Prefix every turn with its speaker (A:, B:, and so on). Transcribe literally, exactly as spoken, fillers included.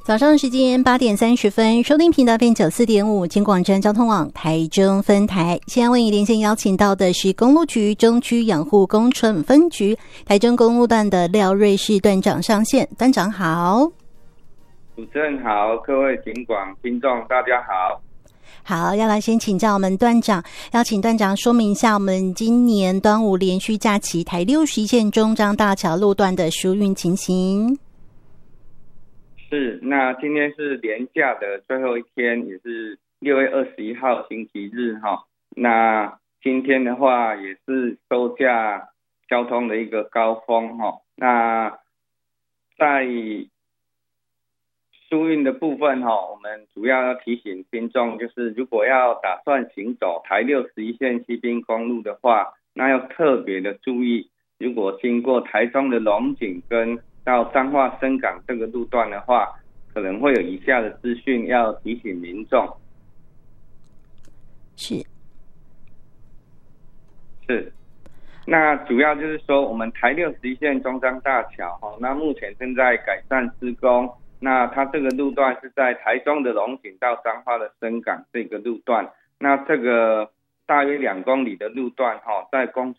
A: 早上时间八点三十分，收听频道 F M 九四点五，金广站交通网台中分台。现在为你连线邀请到的是公路局中区养护工程分局台中公路段的廖瑞士段长上线。段长好。
B: 主持人好，各位警广听众大家好。
A: 好，要来先请教我们段长，要请段长说明一下我们今年端午连续假期台六十一线中彰大桥路段的疏运情形。
B: 是，那今天是连假的最后一天，也是六月二十一号星期日哈。那今天的话也是收假交通的一个高峰哈。那在疏运的部分哈，我们主要要提醒听众，就是如果要打算行走台六十一线西滨公路的话，那要特别的注意，如果经过台中的龙井跟到彰化深港这个路段的话，可能会有以下的资讯要提醒民众。
A: 是
B: 是，那主要就是说，我们台六十一线中彰大桥哈，那目前正在改善施工。那它这个路段是在台中的龙井到彰化的深港这个路段，那这个大约两公里的路段哈，在工